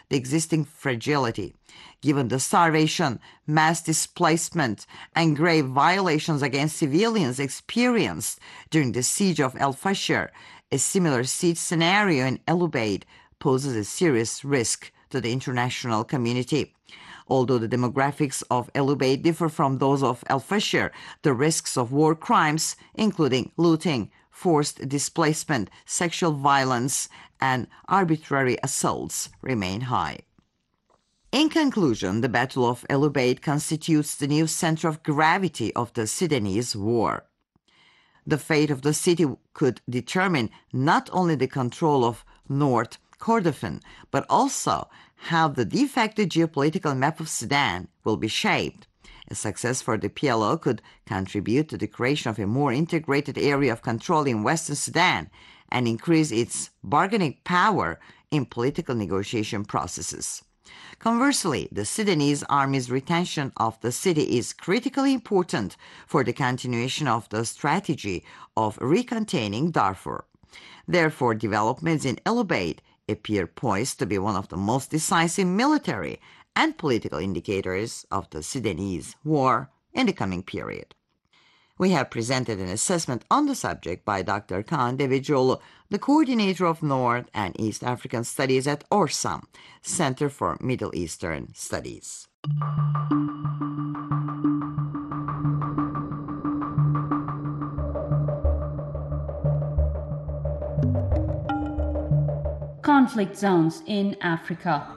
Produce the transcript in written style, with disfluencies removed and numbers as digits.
the existing fragility. Given the starvation, mass displacement, and grave violations against civilians experienced during the siege of El Fasher, a similar siege scenario in El Ubaid poses a serious risk to the international community. Although the demographics of El Ubaid differ from those of El Fasher, the risks of war crimes, including looting, forced displacement, sexual violence, and arbitrary assaults, remain high. In conclusion, the Battle of El Ubaid constitutes the new center of gravity of the Sudanese war. The fate of the city could determine not only the control of North Kordofan, but also how the de facto geopolitical map of Sudan will be shaped. A success for the PLO could contribute to the creation of a more integrated area of control in Western Sudan and increase its bargaining power in political negotiation processes. Conversely, the Sudanese army's retention of the city is critically important for the continuation of the strategy of recontaining Darfur. Therefore, developments in El Ubaid appear poised to be one of the most decisive military and political indicators of the Sudanese war in the coming period. We have presented an assessment on the subject by Dr. Kaan Devecioğlu, the coordinator of North and East African Studies at ORSAM, Center for Middle Eastern Studies. Conflict zones in Africa.